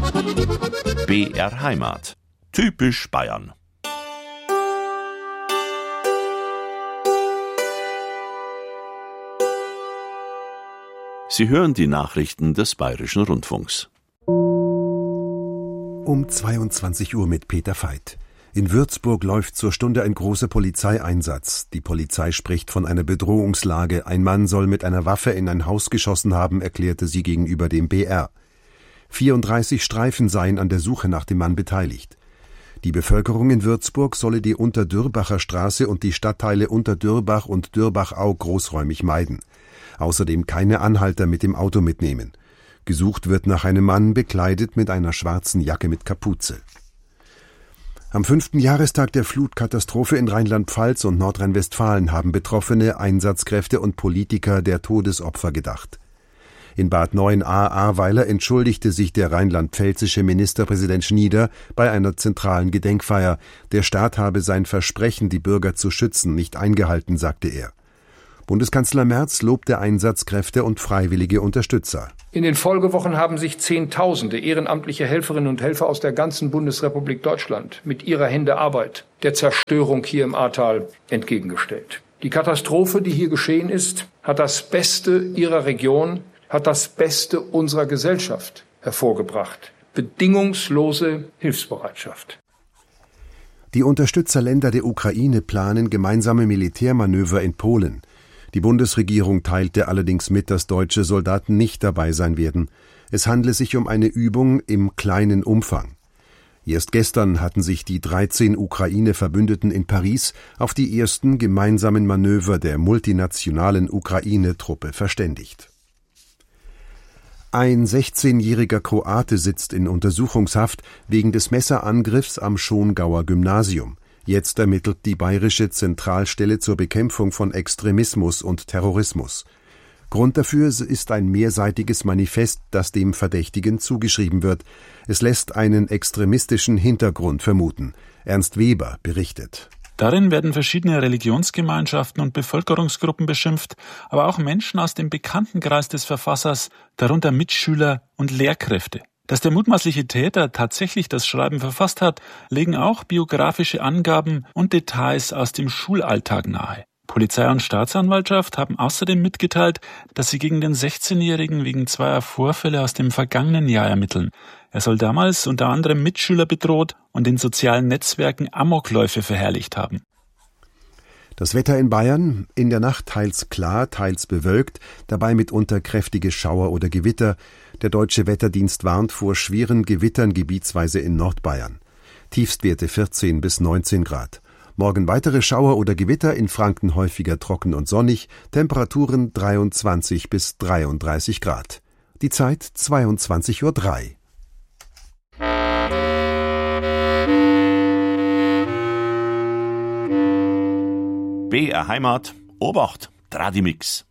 BR Heimat. Typisch Bayern. Sie hören die Nachrichten des Bayerischen Rundfunks. Um 22 Uhr mit Peter Veit. In Würzburg läuft zur Stunde ein großer Polizeieinsatz. Die Polizei spricht von einer Bedrohungslage. Ein Mann soll mit einer Waffe in ein Haus geschossen haben, erklärte sie gegenüber dem BR. 34 Streifen seien an der Suche nach dem Mann beteiligt. Die Bevölkerung in Würzburg solle die Unterdürbacher Straße und die Stadtteile Unterdürbach und Dürbachau großräumig meiden. Außerdem keine Anhalter mit dem Auto mitnehmen. Gesucht wird nach einem Mann, bekleidet mit einer schwarzen Jacke mit Kapuze. Am 5. Jahrestag der Flutkatastrophe in Rheinland-Pfalz und Nordrhein-Westfalen haben Betroffene, Einsatzkräfte und Politiker der Todesopfer gedacht. In Bad Neuenahr-Ahrweiler entschuldigte sich der rheinland-pfälzische Ministerpräsident Schnieder bei einer zentralen Gedenkfeier. Der Staat habe sein Versprechen, die Bürger zu schützen, nicht eingehalten, sagte er. Bundeskanzler Merz lobte Einsatzkräfte und freiwillige Unterstützer. In den Folgewochen haben sich Zehntausende ehrenamtliche Helferinnen und Helfer aus der ganzen Bundesrepublik Deutschland mit ihrer Hände Arbeit der Zerstörung hier im Ahrtal entgegengestellt. Die Katastrophe, die hier geschehen ist, hat das Beste ihrer Region, hat das Beste unserer Gesellschaft hervorgebracht. Bedingungslose Hilfsbereitschaft. Die Unterstützerländer der Ukraine planen gemeinsame Militärmanöver in Polen. Die Bundesregierung teilte allerdings mit, dass deutsche Soldaten nicht dabei sein werden. Es handle sich um eine Übung im kleinen Umfang. Erst gestern hatten sich die 13 Ukraine-Verbündeten in Paris auf die ersten gemeinsamen Manöver der multinationalen Ukraine-Truppe verständigt. Ein 16-jähriger Kroate sitzt in Untersuchungshaft wegen des Messerangriffs am Schongauer Gymnasium. Jetzt ermittelt die Bayerische Zentralstelle zur Bekämpfung von Extremismus und Terrorismus. Grund dafür ist ein mehrseitiges Manifest, das dem Verdächtigen zugeschrieben wird. Es lässt einen extremistischen Hintergrund vermuten. Ernst Weber berichtet. Darin werden verschiedene Religionsgemeinschaften und Bevölkerungsgruppen beschimpft, aber auch Menschen aus dem Bekanntenkreis des Verfassers, darunter Mitschüler und Lehrkräfte. Dass der mutmaßliche Täter tatsächlich das Schreiben verfasst hat, legen auch biografische Angaben und Details aus dem Schulalltag nahe. Polizei und Staatsanwaltschaft haben außerdem mitgeteilt, dass sie gegen den 16-Jährigen wegen zweier Vorfälle aus dem vergangenen Jahr ermitteln. Er soll damals unter anderem Mitschüler bedroht und in sozialen Netzwerken Amokläufe verherrlicht haben. Das Wetter in Bayern: in der Nacht teils klar, teils bewölkt, dabei mitunter kräftige Schauer oder Gewitter. Der Deutsche Wetterdienst warnt vor schweren Gewittern gebietsweise in Nordbayern. Tiefstwerte 14 bis 19 Grad. Morgen weitere Schauer oder Gewitter, in Franken häufiger trocken und sonnig, Temperaturen 23 bis 33 Grad. Die Zeit 22:03 Uhr. BR Heimat. Obacht, Tradimix.